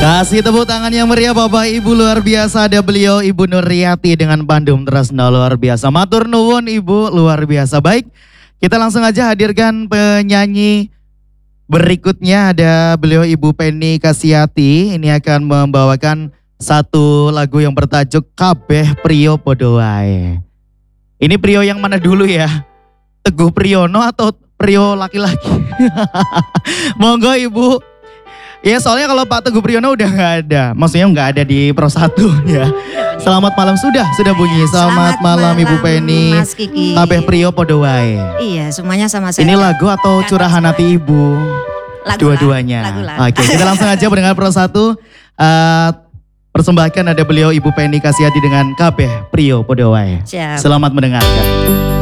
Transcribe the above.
Kasih tepuk tangan yang meriah Bapak Ibu luar biasa. Ada beliau Ibu Nuriati dengan Bandung Tresno luar biasa. Matur nuwun Ibu luar biasa. Baik, kita langsung aja hadirkan penyanyi berikutnya. Ada beliau Ibu Penny Kasiati. Ini akan membawakan satu lagu yang bertajuk Kabeh Prio Podo Wae. Ini Prio yang mana dulu ya? Teguh Priyono atau Prio laki-laki? Monggo Ibu. Ya soalnya kalau Pak Teguh Priyono udah nggak ada, maksudnya nggak ada di Pro 1 ya. Selamat malam sudah bunyi. Selamat malam Ibu Penny. Mas Kiki. Kabeh Prio Podo Wae. Iya semuanya sama saya. Ini lagu atau curahan hati Ibu? Dua-duanya. Oke, kita langsung aja mendengar Pro 1. Persembahkan ada beliau Ibu Penny Kasiati dengan Kabeh Prio Podo Wae. Selamat mendengarkan.